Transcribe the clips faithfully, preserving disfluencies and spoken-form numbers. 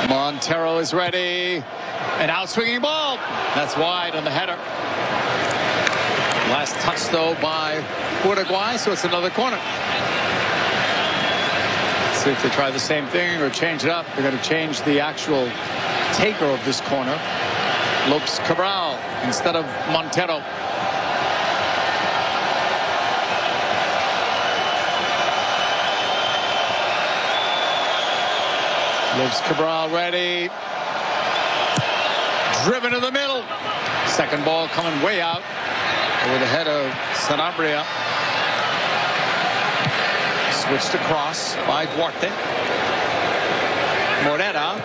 Montero is ready. An out-swinging ball. That's wide on the header. Last touch, though, by Uruguay, so it's another corner. Let's see if they try the same thing or change it up. They're going to change the actual taker of this corner. Lopes Cabral instead of Montero. Lopes Cabral ready. Driven to the middle. Second ball coming way out over the head of Sanabria. Switched across by Duarte. Morera.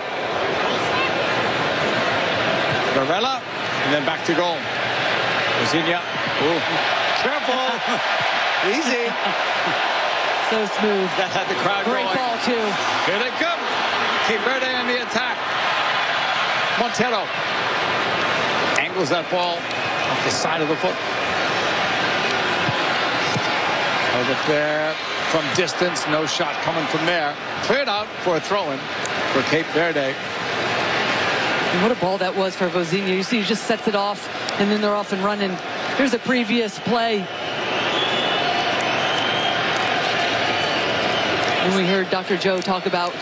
Varela. And then back to goal. Rosinha. Careful. Easy. So smooth. That had the crowd Great going. ball, too. Here they come. Cape Verde in the attack. Montero angles that ball off the side of the foot. Held it there from distance. No shot coming from there. Cleared out for a throw-in for Cape Verde. And what a ball that was for Vozinha. You see, he just sets it off, and then they're off and running. Here's a previous play. And we heard Doctor Joe talk about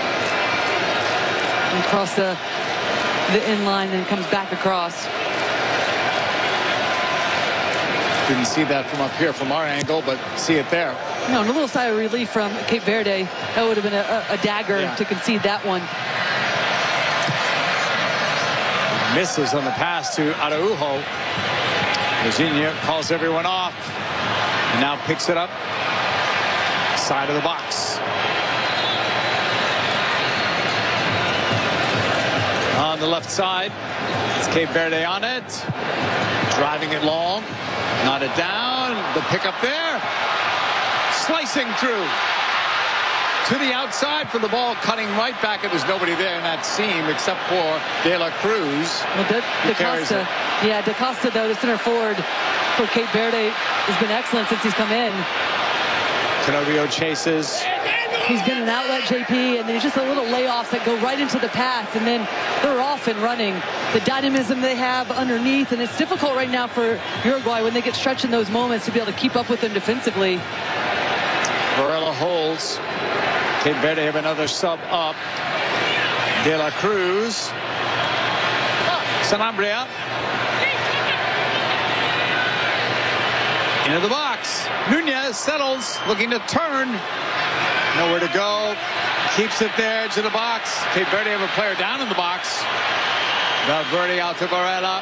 across the the inline and comes back across. Didn't see that from up here from our angle, but see it there. No, and a little sigh of relief from Cape Verde. That would have been a, a dagger yeah. to concede that one. Misses on the pass to Araujo. Virginia calls everyone off and now picks it up. Side of the box. On the left side, it's Cape Verde on it. Driving it long. Knotted down. The pickup there. Slicing through. To the outside for the ball, cutting right back. And there's nobody there in that seam except for De La Cruz. Well, De, De Costa, yeah, De Costa, though, the center forward for Cape Verde, has been excellent since he's come in. Tenorio chases. He's been an outlet, J P, and there's just a little layoffs that go right into the path, and then they're off and running. The dynamism they have underneath, and it's difficult right now for Uruguay when they get stretched in those moments to be able to keep up with them defensively. Varela holds. Cape Verde have another sub up. De La Cruz. Sanabria. Into the box. Nunez settles, looking to turn. Nowhere to go. Keeps it there, edge of the box. Cape Verde have a player down in the box. Valverde out to Varela.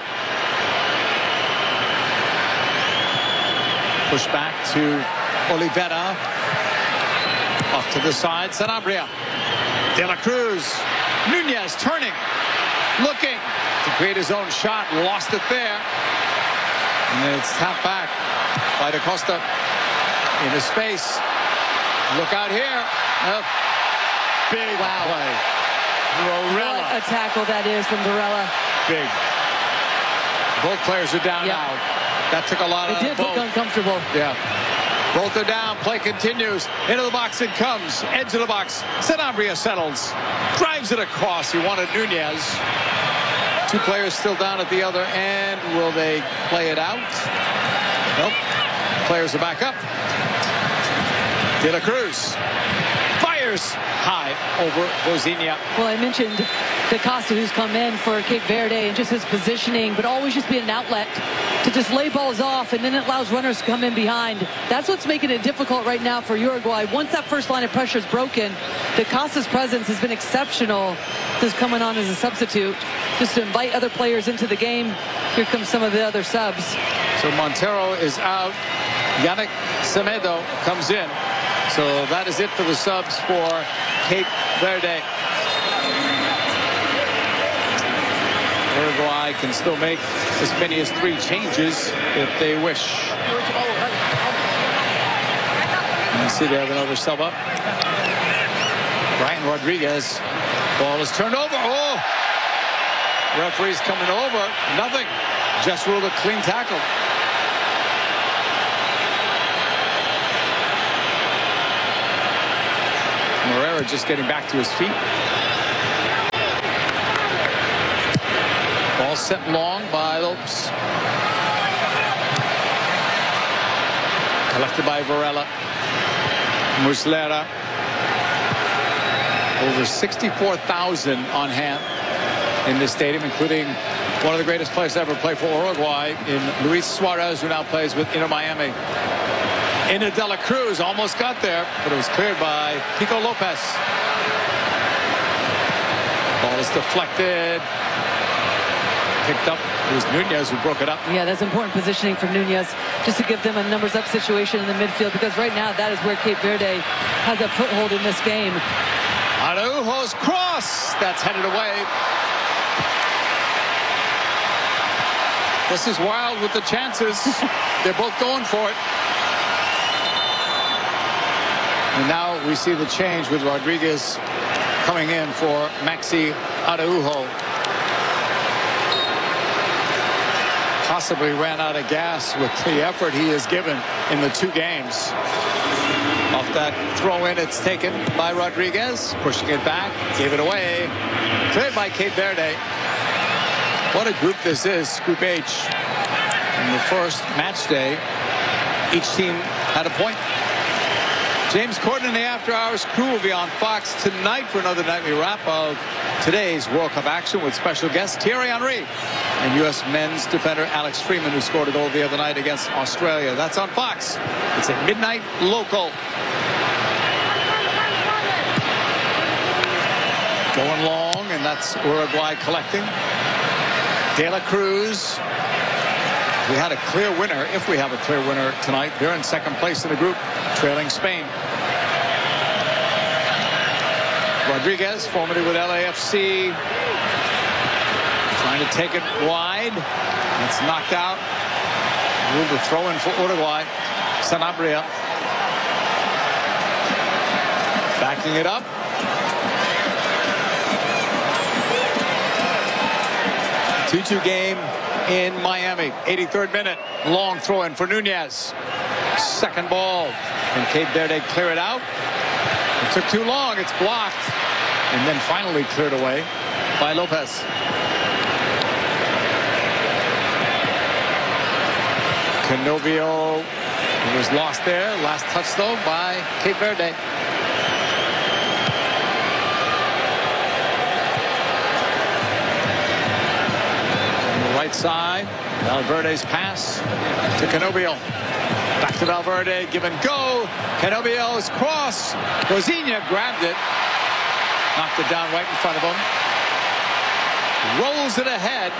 Push back to Oliveira. Off to the side, Sanabria. De La Cruz. Nunez turning. Looking to create his own shot. Lost it there. And then it's tapped back by Da Costa into space. Look out here. Uh, big wow. play. Varela. What a tackle that is from Varela. Big. Both players are down yeah. now. That took a lot it of It did look uncomfortable. Yeah. Both are down. Play continues. Into the box it comes. Edge of the box. Sanabria settles. Drives it across. He wanted Nunez. Two players still down at the other end. Will they play it out? Nope. Players are back up. De La Cruz fires high over Vozinha. Well, I mentioned Da Costa, who's come in for Cape Verde, and just his positioning, but always just be an outlet to just lay balls off, and then it allows runners to come in behind. That's what's making it difficult right now for Uruguay. Once that first line of pressure is broken, Da Costa's presence has been exceptional since coming on as a substitute, just to invite other players into the game. Here comes some of the other subs. So Montero is out. Yannick Semedo comes in. So that is it for the subs for Cape Verde. Uruguay can still make as many as three changes if they wish. You see they have another sub up. Brian Rodriguez. Ball is turned over. Oh! Referee's coming over. Nothing. Just ruled a clean tackle. Morera just getting back to his feet. sent long by Lopes. Collected by Varela. Muslera. Over sixty-four thousand on hand in this stadium, including one of the greatest players to ever play for Uruguay in Luis Suarez, who now plays with Inter Miami. Into De La Cruz, almost got there, but it was cleared by Pico Lopez. Ball is deflected. Picked up. It was Nunez who broke it up. Yeah, that's important positioning for Nunez, just to give them a numbers up situation in the midfield, because right now that is where Cape Verde has a foothold in this game. Araujo's cross. That's headed away. This is Wild with the chances. They're both going for it. And now we see the change with Rodriguez coming in for Maxi Araujo. Possibly ran out of gas with the effort he has given in the two games. Off that throw in, it's taken by Rodriguez, pushing it back, gave it away. Cleared by Cape Verde. What a group this is, Group H. In the first match day, each team had a point. James Corden and the After Hours crew will be on Fox tonight for another nightly wrap of today's World Cup action with special guests Thierry Henry and U S men's defender Alex Freeman, who scored a goal the other night against Australia. That's on Fox. It's at midnight local. Going long, and that's Uruguay collecting. De La Cruz. We had a clear winner. If we have a clear winner tonight, they're in second place in the group, trailing Spain. Rodriguez, formerly with L A F C, trying to take it wide. It's knocked out. Ruled to throw in for Uruguay. Sanabria backing it up. two two game in Miami. eighty-third minute. Long throw in for Nunez. Second ball. And Cape Verde clear it out. It took too long. It's blocked. And then finally cleared away by Lopez. Canobio was lost there. Last touch though by Cape Verde. Right side, Valverde's pass to Canobio. Back to Valverde, give and go. Canobio's cross. Rosiña grabbed it. Knocked it down right in front of him. Rolls it ahead.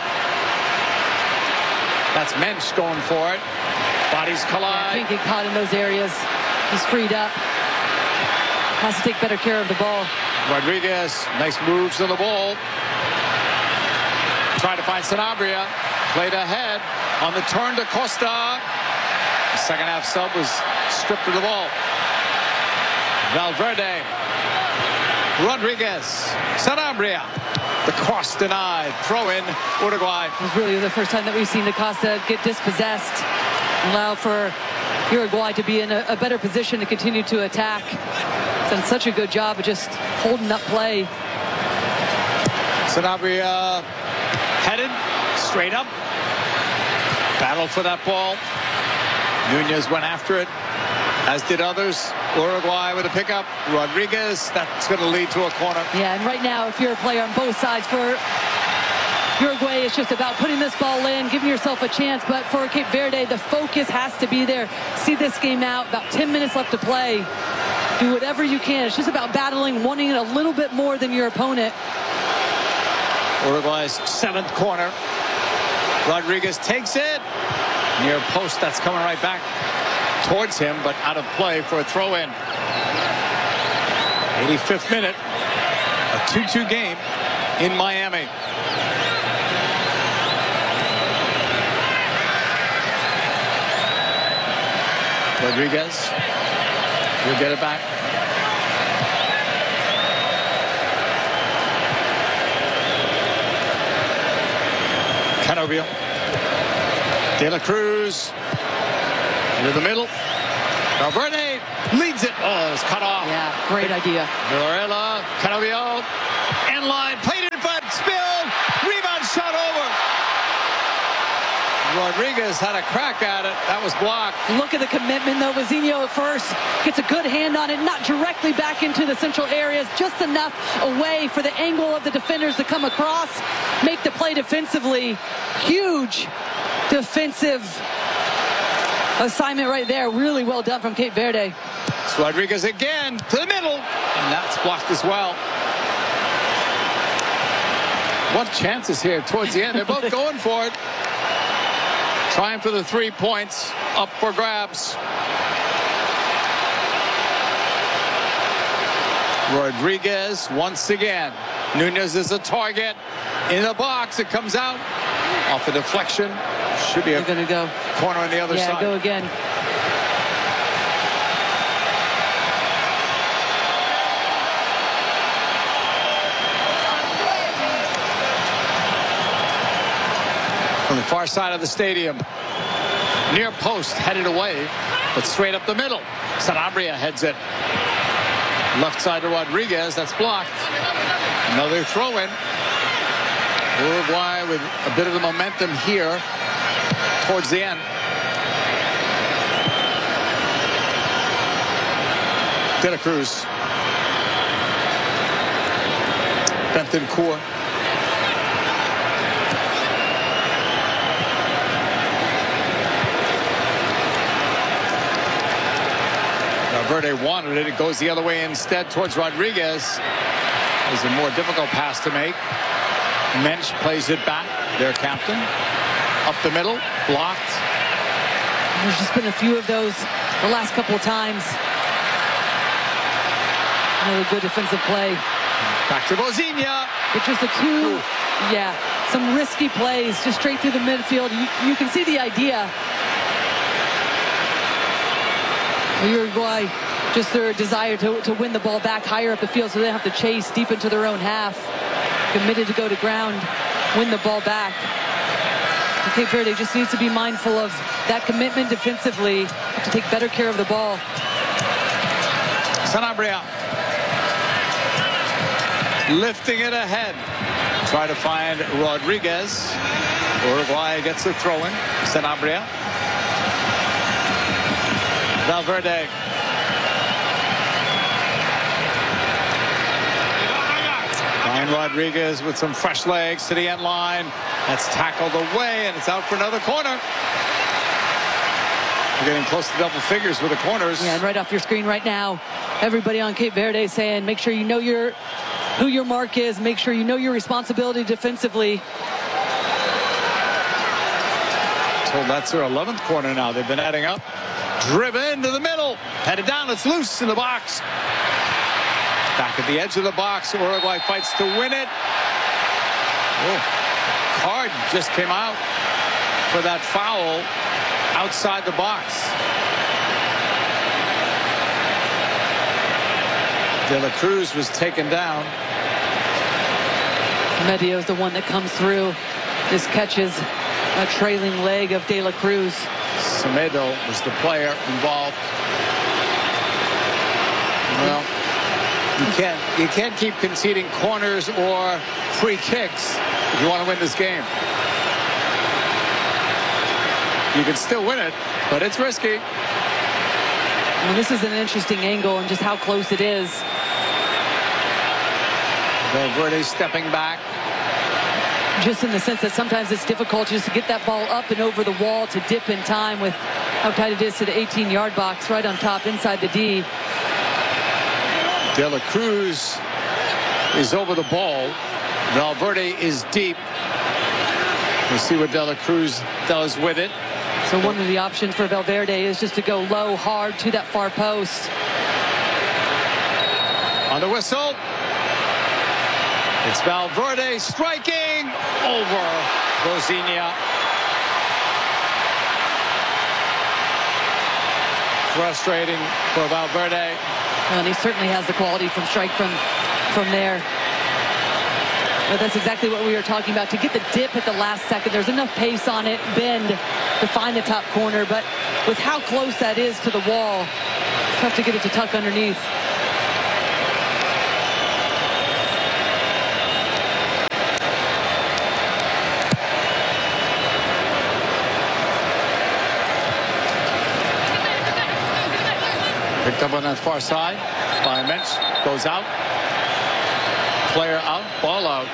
That's Mensch going for it. Bodies collide. Yeah, can't get caught in those areas. He's freed up. Has to take better care of the ball. Rodriguez, nice moves to the ball. Trying to find Sanabria. Played ahead on the turn to Costa. The second half sub was stripped of the ball. Valverde. Rodriguez. Sanabria. The cross denied. Throw in Uruguay. It was really the first time that we've seen Acosta get dispossessed. Allow for Uruguay to be in a, a better position to continue to attack. He's done such a good job of just holding up play. Sanabria headed straight up. Battle for that ball. Nunez went after it, as did others. Uruguay with a pickup. Rodriguez, that's going to lead to a corner. Yeah, and right now, if you're a player on both sides for Uruguay, it's just about putting this ball in, giving yourself a chance. But for Cape Verde, the focus has to be there. See this game out. About ten minutes left to play. Do whatever you can. It's just about battling, wanting it a little bit more than your opponent. Uruguay's seventh corner. Rodriguez takes it. Near post, that's coming right back towards him, but out of play for a throw-in. eighty-fifth minute. A two two game in Miami. Rodriguez will get it back. Canobio. De La Cruz into the middle. Valverde leads it. Oh, it's cut off. Yeah, great idea. Varela, Canobio, end line, played it in front, spilled, rebound shot over. Rodriguez had a crack at it. That was blocked. Look at the commitment, though. Vazino at first gets a good hand on it, not directly back into the central areas, just enough away for the angle of the defenders to come across, make the play defensively. Huge defensive assignment right there. Really well done from Cape Verde. It's Rodriguez again to the middle, and that's blocked as well. What chances here towards the end? They're both going for it. Trying for the three points. Up for grabs. Rodriguez once again. Nunez is a target. In the box. It comes out. Off a deflection. Should be a They're gonna go. corner on the other yeah, side. go again. From the far side of the stadium. Near post, headed away, but straight up the middle. Sanabria heads it. Left side to Rodriguez. That's blocked. Another throw in. Uruguay with a bit of the momentum here towards the end. De La Cruz. Bentancur. Valverde wanted it. It goes the other way instead towards Rodriguez. It was a more difficult pass to make. Mensch plays it back. Their captain. Up the middle. Blocked. There's just been a few of those the last couple of times. Another good defensive play. Back to Bozinha. But just a two, yeah, some risky plays just straight through the midfield. You, you can see the idea. Uruguay, just their desire to, to win the ball back higher up the field so they don't have to chase deep into their own half. Committed to go to ground, win the ball back. And Cape Verde just needs to be mindful of that commitment defensively, have to take better care of the ball. Sanabria. Lifting it ahead. Try to find Rodriguez. Uruguay gets the throw in. Sanabria. Valverde. Ryan Rodriguez with some fresh legs to the end line. That's tackled away, and it's out for another corner. We're getting close to double figures with the corners. Yeah, and right off your screen right now, everybody on Cape Verde saying, make sure you know your who your mark is. Make sure you know your responsibility defensively. Told that's their eleventh corner now. They've been adding up. Driven into the middle. Headed down. It's loose in the box. Back at the edge of the box. Uruguay fights to win it. Oh, card just came out for that foul outside the box. De La Cruz was taken down. Medio's the one that comes through. This catches a trailing leg of De La Cruz. Semedo was the player involved. Well, you can't you can't keep conceding corners or free kicks if you want to win this game. You can still win it, but it's risky. I mean, this is an interesting angle and just how close it is. Valverde stepping back. Just in the sense that sometimes it's difficult just to get that ball up and over the wall to dip in time with how tight it is to the eighteen yard box right on top inside the D. De La Cruz is over the ball. Valverde is deep. We'll see what De La Cruz does with it. So one of the options for Valverde is just to go low, hard to that far post. On the whistle. It's Valverde striking over Bozinha. Frustrating for Valverde. And he certainly has the quality from strike from, from there. But that's exactly what we were talking about. To get the dip at the last second, there's enough pace on it, bend, to find the top corner. But with how close that is to the wall, it's tough to get it to tuck underneath. Picked up on that far side by Mensch. Goes out. Player out. Ball out.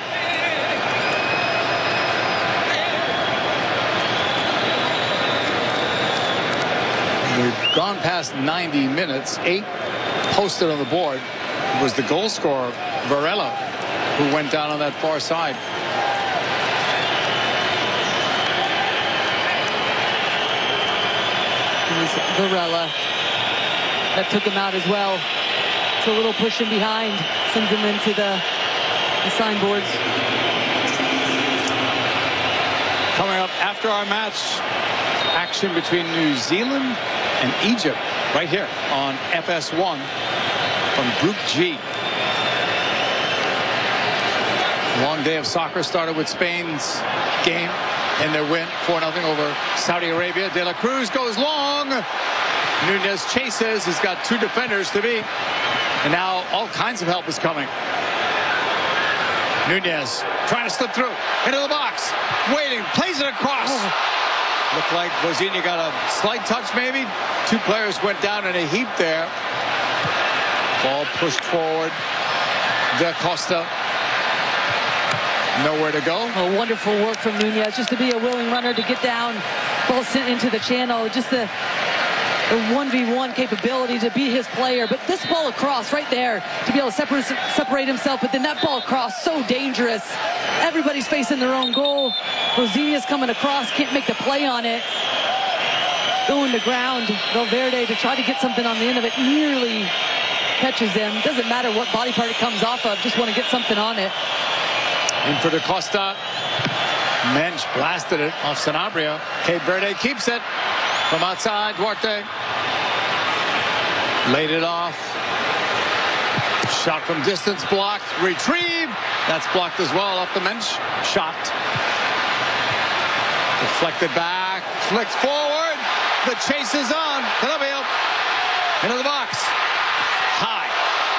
We've gone past ninety minutes. Eight posted on the board. It was the goal scorer, Varela, who went down on that far side. It was Varela that took him out as well. So a little push in behind sends him into the, the signboards. Coming up after our match, action between New Zealand and Egypt right here on F S one from Group G. Long day of soccer started with Spain's game and their win four nothing over Saudi Arabia. De La Cruz goes long. Nunez chases. He's got two defenders to beat. And now all kinds of help is coming. Nunez trying to slip through into the box. Waiting. Plays it across. Oh. Looked like Vozinha got a slight touch maybe. Two players went down in a heap there. Ball pushed forward. Da Costa. Nowhere to go. Oh, wonderful work from Nunez just to be a willing runner to get down. Ball sent into the channel. Just the, the one v one capability to be his player. But this ball across right there to be able to separate, separate himself. But then that ball across, so dangerous. Everybody's facing their own goal. Vozinha's coming across, can't make the play on it. Going to ground. Valverde to try to get something on the end of it. Nearly catches him. Doesn't matter what body part it comes off of. Just want to get something on it. In for Da Costa. Mensch blasted it off Sanabria. Cape Verde keeps it from outside. Duarte laid it off. Shot from distance blocked. Retrieve. That's blocked as well off the Mensch shot. Deflected back. Flicked forward. The chase is on. Colombia into the box. High.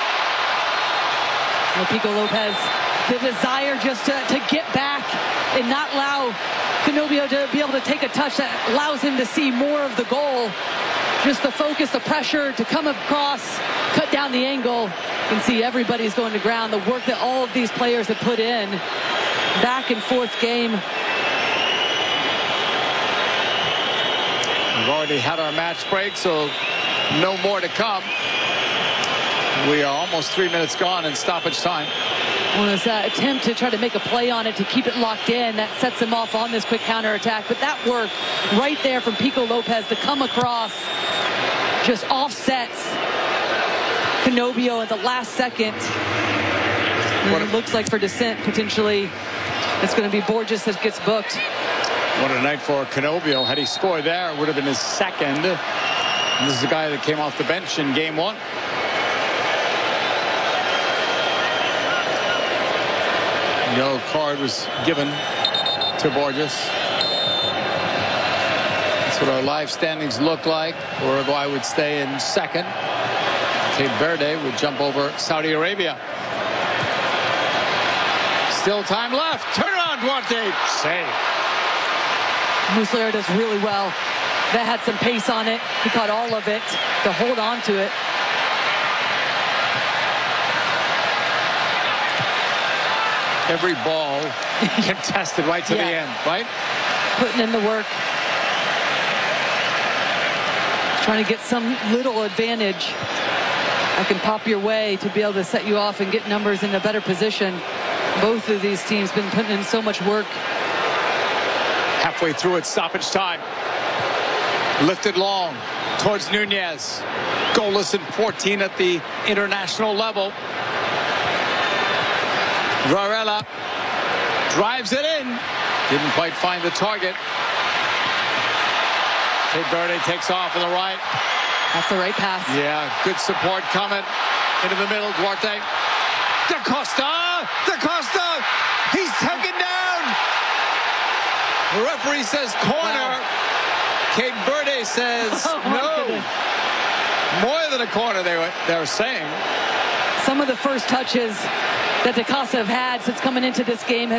Pico Lopez. The desire just to, to get back and not allow Canobio to be able to take a touch that allows him to see more of the goal. Just the focus, the pressure to come across, cut down the angle, and see everybody's going to ground. The work that all of these players have put in. Back and forth game. We've already had our match break, so no more to come. We are almost three minutes gone in stoppage time. Well, his uh, attempt to try to make a play on it to keep it locked in, that sets him off on this quick counterattack. But that work right there from Pico Lopez to come across, just offsets Canobio at the last second. And it looks like for descent, potentially, it's going to be Borges that gets booked. What a night for Canobio. Had he scored there, it would have been his second. And this is a guy that came off the bench in game one. Yellow card was given to Borges. That's what our live standings look like. Uruguay would stay in second. Cape Verde would jump over Saudi Arabia. Still time left. Turn it on, Duarte. Save. Muslera does really well. That had some pace on it. He caught all of it to hold on to it. Every ball contested right to yeah. the end, right? Putting in the work. Trying to get some little advantage. I can pop your way to be able to set you off and get numbers in a better position. Both of these teams been putting in so much work. Halfway through it, stoppage time. Lifted long towards Nunez. Goalless in fourteen at the international level. Varela drives it in. Didn't quite find the target. Cape Verde takes off on the right. That's the right pass. Yeah, good support coming into the middle. Duarte. Da Costa. Da Costa. He's taken down. The referee says corner. Wow. Cape Verde says oh, no. Goodness. More than a corner, they were, they were saying. Some of the first touches that Da Costa have had since coming into this game have